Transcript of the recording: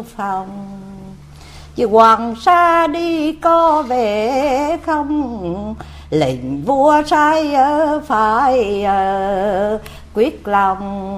phòng. Chứ Hoàng Sa đi có về không, lệnh vua sai phải quyết lòng.